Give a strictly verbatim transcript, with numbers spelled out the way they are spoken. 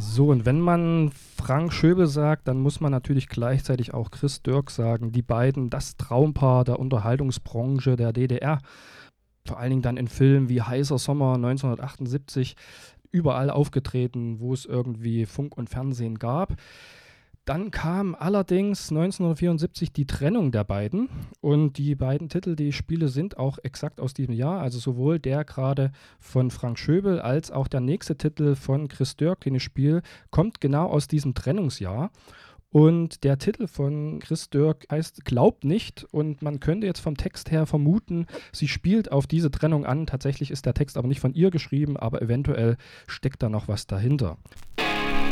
So, und wenn man Frank Schöbel sagt, dann muss man natürlich gleichzeitig auch Chris Dirk sagen. Die beiden, das Traumpaar der Unterhaltungsbranche der D D R. Vor allen Dingen dann in Filmen wie Heißer Sommer neunzehnhundertachtundsiebzig überall aufgetreten, wo es irgendwie Funk und Fernsehen gab. Dann kam allerdings neunzehnhundertvierundsiebzig die Trennung der beiden und die beiden Titel, die ich spiele, sind auch exakt aus diesem Jahr, also sowohl der gerade von Frank Schöbel als auch der nächste Titel von Chris Dirk, den ich spiele, kommt genau aus diesem Trennungsjahr. Und der Titel von Chris Dirk heißt Glaubt nicht und man könnte jetzt vom Text her vermuten, sie spielt auf diese Trennung an. Tatsächlich ist der Text aber nicht von ihr geschrieben, aber eventuell steckt da noch was dahinter.